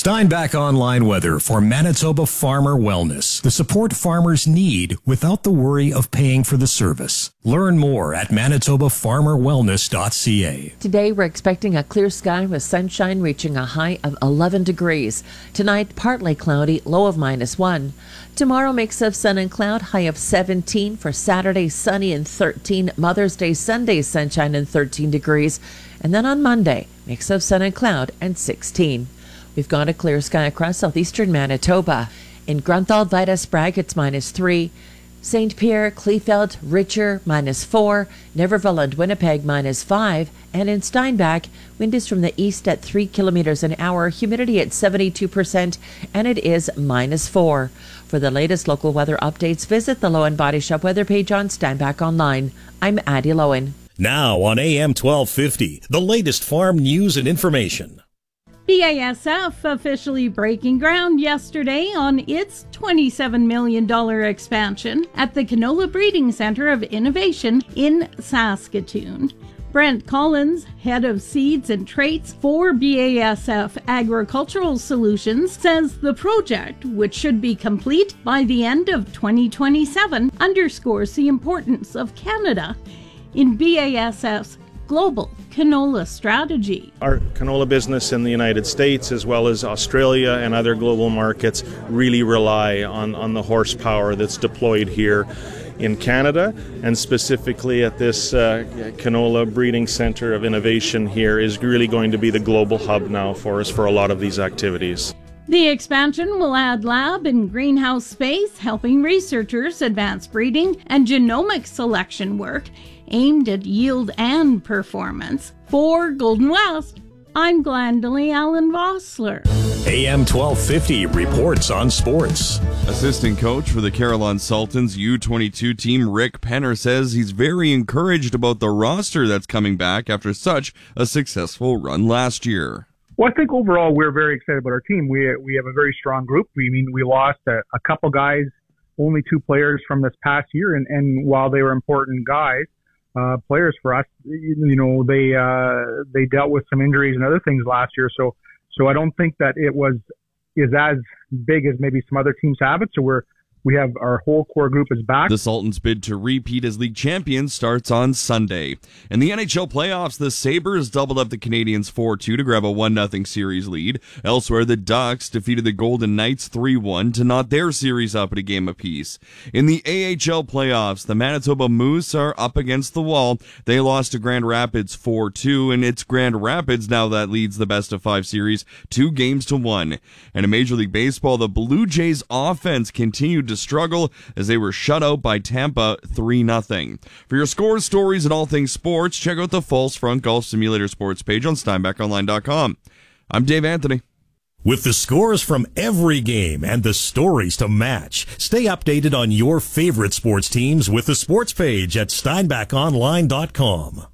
Steinbach Online Weather for Manitoba Farmer Wellness. The support farmers need without the worry of paying for the service. Learn more at manitobafarmerwellness.ca. Today we're expecting a clear sky with sunshine reaching a high of 11 degrees. Tonight partly cloudy, low of -1. Tomorrow mix of sun and cloud, high of 17. For Saturday sunny and 13. Mother's Day Sunday sunshine and 13 degrees. And then on Monday mix of sun and cloud and 16. We've got a clear sky across southeastern Manitoba. In Grunthal, Vida, Sprague, it's -3. St. Pierre, Kleefeld, Richer, -4. Niverville and Winnipeg, -5. And in Steinbach, wind is from the east at 3 kilometers an hour, humidity at 72%, and it is -4. For the latest local weather updates, visit the Lowen Body Shop weather page on Steinbach Online. I'm Addie Lowen. Now on AM 1250, the latest farm news and information. BASF officially breaking ground yesterday on its $27 million expansion at the Canola Breeding Center of Innovation in Saskatoon. Brent Collins, head of seeds and traits for BASF Agricultural Solutions, says the project, which should be complete by the end of 2027, underscores the importance of Canada in BASF's global canola strategy. Our canola business in the United States, as well as Australia and other global markets, really rely on the horsepower that's deployed here in Canada, and specifically at this Canola Breeding Center of Innovation here is really going to be the global hub now for us for a lot of these activities. The expansion will add lab and greenhouse space, helping researchers advance breeding and genomic selection work aimed at yield and performance. For Golden West, I'm Glendalee Allen Vossler. AM 1250 reports on sports. Assistant coach for the Carillon Sultans U22 team, Rick Penner, says he's very encouraged about the roster that's coming back after such a successful run last year. Well, I think overall we're very excited about our team. We have a very strong group. We lost a couple guys, only 2 players from this past year, and while they were important guys, players for us, they dealt with some injuries and other things last year. So I don't think that it is as big as maybe some other teams have it. So we have our whole core group is back. The Sultans' bid to repeat as league champions starts on Sunday. In the NHL playoffs, the Sabres doubled up the Canadiens 4-2 to grab a 1-0 series lead. Elsewhere, the Ducks defeated the Golden Knights 3-1 to knot their series up at a game apiece. In the AHL playoffs, the Manitoba Moose are up against the wall. They lost to Grand Rapids 4-2, and it's Grand Rapids now that leads the best-of-5 series 2-1. And in Major League Baseball, the Blue Jays offense continued to struggle as they were shut out by Tampa 3-0. For your scores, stories, and all things sports, check out the False Front Golf Simulator sports page on SteinbachOnline.com. I'm Dave Anthony. With the scores from every game and the stories to match, stay updated on your favorite sports teams with the sports page at SteinbachOnline.com.